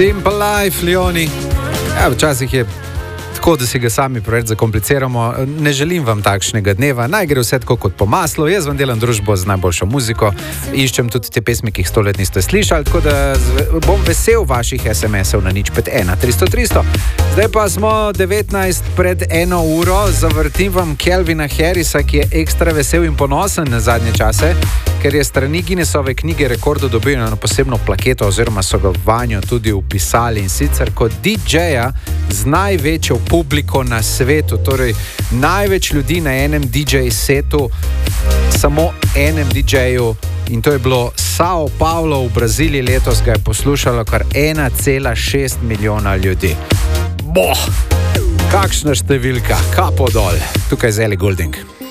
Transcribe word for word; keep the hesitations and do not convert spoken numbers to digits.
Simple Life, Leoni. Ja, včasih je tako, da si ga sami preveč zakompliciramo. Ne želim vam takšnega dneva. Naj gre vse tako kot po maslu. Jaz vam delam družbo z najboljšo muziko. Iščem tudi te pesmi, ki jih sto let niste slišali. Tako da bom vesel vaših es em esov na nič pet ena tristo tristo. Zdaj pa smo devetnajst pred eno uro. Zavrtim vam Calvina Harrisa, ki je ekstra vesel in ponosen na zadnje čase, ker je strani Guinnessove knjige rekordov dobil na posebno plaketo oziroma so ga vanjo tudi upisali, in sicer kot dí džeja z največjo publiko na svetu, torej največ ljudi na enem dí džej setu, samo enem dí džeju, in to je bilo Sao Paulo v Braziliji, letos ga je poslušalo kar ena cela šest milijona ljudi. Boh, kakšna številka, kapo dol, tukaj je Ellie Goulding.